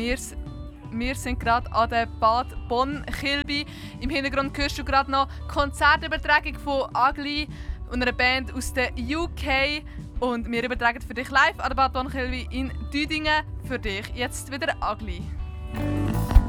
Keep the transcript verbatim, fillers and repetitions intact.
Wir, wir sind gerade an der Bad Bonn-Kilby. Im Hintergrund hörst du gerade noch Konzertübertragung von Ugly und einer Band aus der U K. Und wir übertragen für dich live an der Bad Bonn-Kilby in Düdingen. Für dich jetzt wieder Ugly.